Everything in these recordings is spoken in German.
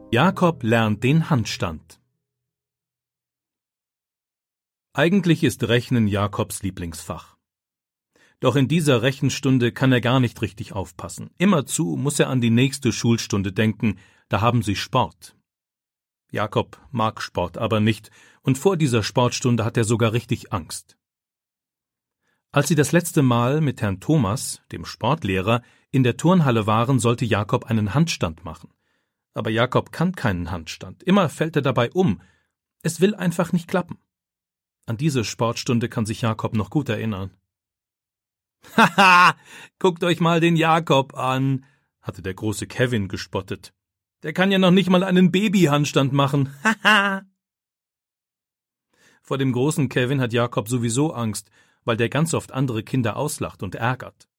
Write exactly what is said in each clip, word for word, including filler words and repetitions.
Jakob lernt den Handstand. Eigentlich ist Rechnen Jakobs Lieblingsfach. Doch in dieser Rechenstunde kann er gar nicht richtig aufpassen. Immerzu muss er an die nächste Schulstunde denken, da haben sie Sport. Jakob mag Sport aber nicht, und vor dieser Sportstunde hat er sogar richtig Angst. Als sie das letzte Mal mit Herrn Thomas, dem Sportlehrer, in der Turnhalle waren, sollte Jakob einen Handstand machen. Aber Jakob kann keinen Handstand. Immer fällt er dabei um. Es will einfach nicht klappen. An diese Sportstunde kann sich Jakob noch gut erinnern. »Haha, guckt euch mal den Jakob an«, hatte der große Kevin gespottet. »Der kann ja noch nicht mal einen Babyhandstand machen. Haha!« Vor dem großen Kevin hat Jakob sowieso Angst, weil der ganz oft andere Kinder auslacht und ärgert.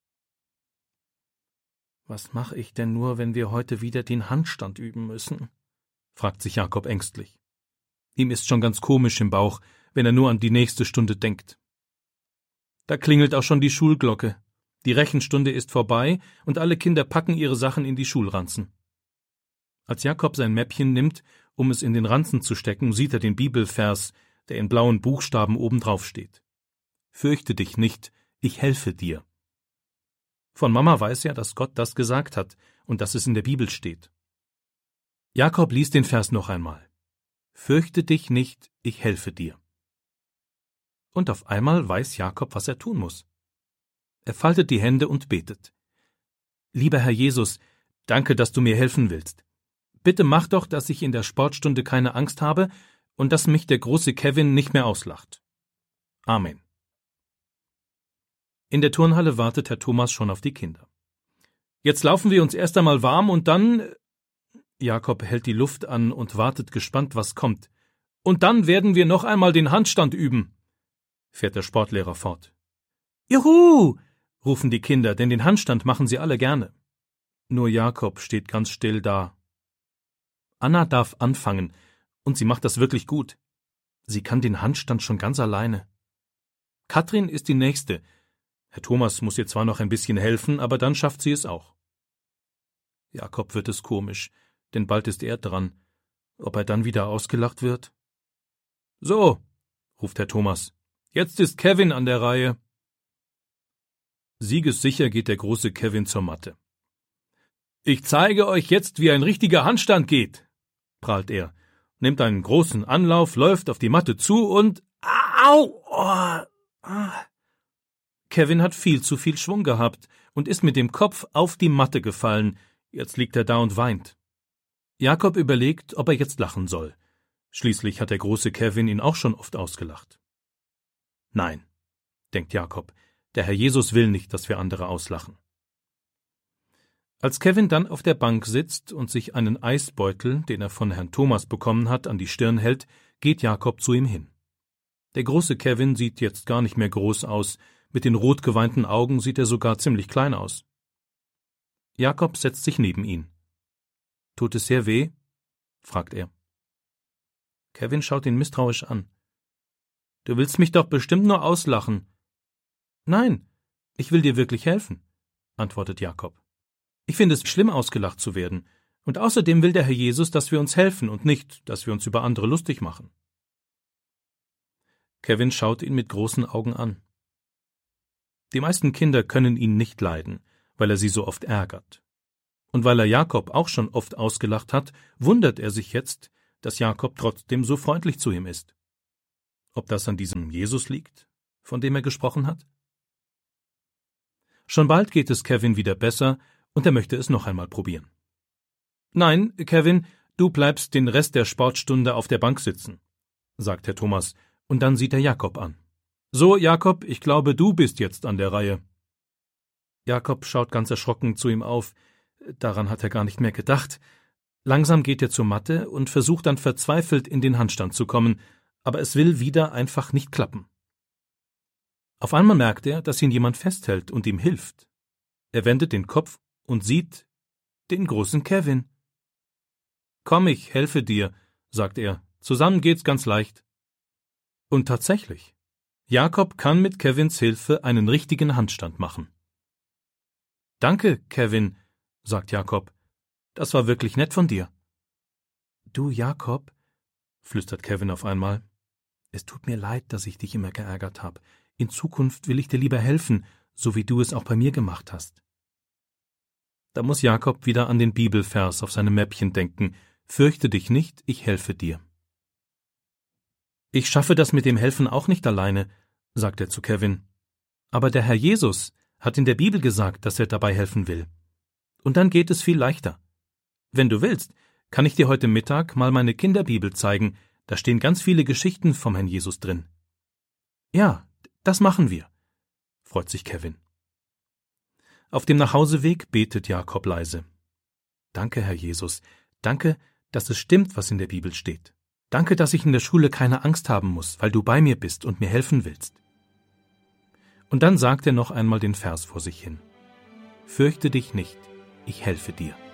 »Was mache ich denn nur, wenn wir heute wieder den Handstand üben müssen?« fragt sich Jakob ängstlich. Ihm ist schon ganz komisch im Bauch, wenn er nur an die nächste Stunde denkt. Da klingelt auch schon die Schulglocke. Die Rechenstunde ist vorbei und alle Kinder packen ihre Sachen in die Schulranzen. Als Jakob sein Mäppchen nimmt, um es in den Ranzen zu stecken, sieht er den Bibelvers, der in blauen Buchstaben obendrauf steht. »Fürchte dich nicht, ich helfe dir.« Von Mama weiß er, dass Gott das gesagt hat und dass es in der Bibel steht. Jakob liest den Vers noch einmal. »Fürchte dich nicht, ich helfe dir.« Und auf einmal weiß Jakob, was er tun muss. Er faltet die Hände und betet. »Lieber Herr Jesus, danke, dass du mir helfen willst. Bitte mach doch, dass ich in der Sportstunde keine Angst habe und dass mich der große Kevin nicht mehr auslacht. Amen.« In der Turnhalle wartet Herr Thomas schon auf die Kinder. »Jetzt laufen wir uns erst einmal warm und dann...« Jakob hält die Luft an und wartet gespannt, was kommt. »Und dann werden wir noch einmal den Handstand üben«, fährt der Sportlehrer fort. »Juhu«, rufen die Kinder, denn den Handstand machen sie alle gerne. Nur Jakob steht ganz still da. Anna darf anfangen, und sie macht das wirklich gut. Sie kann den Handstand schon ganz alleine. Katrin ist die Nächste. Herr Thomas muss ihr zwar noch ein bisschen helfen, aber dann schafft sie es auch. Jakob wird es komisch, denn bald ist er dran. Ob er dann wieder ausgelacht wird? »So«, ruft Herr Thomas, »jetzt ist Kevin an der Reihe.« Siegessicher geht der große Kevin zur Matte. »Ich zeige euch jetzt, wie ein richtiger Handstand geht«, prahlt er, nimmt einen großen Anlauf, läuft auf die Matte zu und... Au! Oh, ah. Kevin hat viel zu viel Schwung gehabt und ist mit dem Kopf auf die Matte gefallen. Jetzt liegt er da und weint. Jakob überlegt, ob er jetzt lachen soll. Schließlich hat der große Kevin ihn auch schon oft ausgelacht. Nein, denkt Jakob, der Herr Jesus will nicht, dass wir andere auslachen. Als Kevin dann auf der Bank sitzt und sich einen Eisbeutel, den er von Herrn Thomas bekommen hat, an die Stirn hält, geht Jakob zu ihm hin. Der große Kevin sieht jetzt gar nicht mehr groß aus, mit den rot geweinten Augen sieht er sogar ziemlich klein aus. Jakob setzt sich neben ihn. »Tut es sehr weh?« fragt er. Kevin schaut ihn misstrauisch an. »Du willst mich doch bestimmt nur auslachen.« »Nein, ich will dir wirklich helfen«, antwortet Jakob. »Ich finde es schlimm, ausgelacht zu werden, und außerdem will der Herr Jesus, dass wir uns helfen und nicht, dass wir uns über andere lustig machen.« Kevin schaut ihn mit großen Augen an. Die meisten Kinder können ihn nicht leiden, weil er sie so oft ärgert. Und weil er Jakob auch schon oft ausgelacht hat, wundert er sich jetzt, dass Jakob trotzdem so freundlich zu ihm ist. Ob das an diesem Jesus liegt, von dem er gesprochen hat? Schon bald geht es Kevin wieder besser, und er möchte es noch einmal probieren. »Nein, Kevin, du bleibst den Rest der Sportstunde auf der Bank sitzen«, sagt Herr Thomas, und dann sieht er Jakob an. »So, Jakob, ich glaube, du bist jetzt an der Reihe.« Jakob schaut ganz erschrocken zu ihm auf. Daran hat er gar nicht mehr gedacht. Langsam geht er zur Matte und versucht dann verzweifelt in den Handstand zu kommen, aber es will wieder einfach nicht klappen. Auf einmal merkt er, dass ihn jemand festhält und ihm hilft. Er wendet den Kopf und sieht den großen Kevin. »Komm, ich helfe dir«, sagt er, »zusammen geht's ganz leicht.« Und tatsächlich, Jakob kann mit Kevins Hilfe einen richtigen Handstand machen. »Danke, Kevin«, sagt Jakob, »das war wirklich nett von dir.« Du, Jakob, flüstert Kevin auf einmal, es tut mir leid, dass ich dich immer geärgert habe. In Zukunft will ich dir lieber helfen, so wie du es auch bei mir gemacht hast. Da muss Jakob wieder an den Bibelvers auf seinem Mäppchen denken. Fürchte dich nicht, ich helfe dir. Ich schaffe das mit dem Helfen auch nicht alleine, sagt er zu Kevin. Aber der Herr Jesus hat in der Bibel gesagt, dass er dabei helfen will. Und dann geht es viel leichter. Wenn du willst, kann ich dir heute Mittag mal meine Kinderbibel zeigen. Da stehen ganz viele Geschichten vom Herrn Jesus drin. Ja, das machen wir, freut sich Kevin. Auf dem Nachhauseweg betet Jakob leise. Danke, Herr Jesus. Danke, dass es stimmt, was in der Bibel steht. Danke, dass ich in der Schule keine Angst haben muss, weil du bei mir bist und mir helfen willst. Und dann sagt er noch einmal den Vers vor sich hin. Fürchte dich nicht, ich helfe dir.